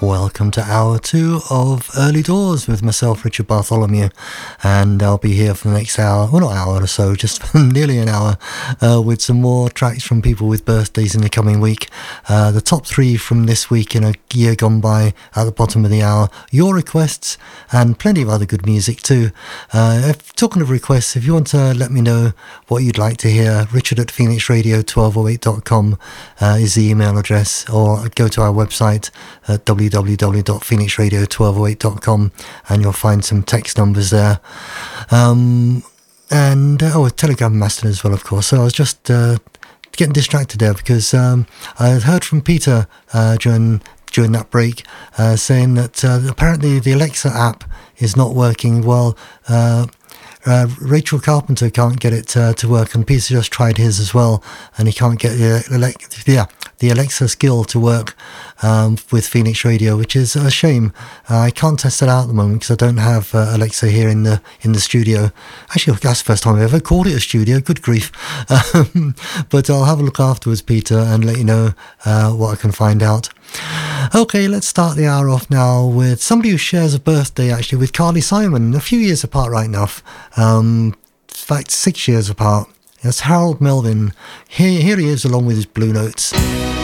Welcome to hour 2 of Early Doors with myself, Richard Bartholomew, and I'll be here for the next hour, well not hour or so, just nearly an hour, with some more tracks from people with birthdays in the coming week. The top 3 from this week in a year gone by at the bottom of the hour, your requests, and plenty of other good music too. Talking of requests, if you want to let me know what you'd like to hear, Richard at phoenixradio1208.com is the email address, or go to our website at www.phoenixradio1208.com and you'll find some text numbers there. And a Telegram master as well, of course. So I was just getting distracted there because I had heard from Peter during that break saying that apparently the Alexa app is not working well. Rachel Carpenter can't get it to work, and Peter just tried his as well, and he can't get the Alexa skill to work with Phoenix Radio, which is a shame. I can't test it out at the moment because I don't have Alexa here in the studio. Actually, that's the first time I've ever called it a studio. Good grief! But I'll have a look afterwards, Peter, and let you know what I can find out. Okay, let's start the hour off now with somebody who shares a birthday, actually, with Carly Simon, a few years apart right enough. In fact, 6 years apart. That's Harold Melvin. Here he is along with his Blue Notes.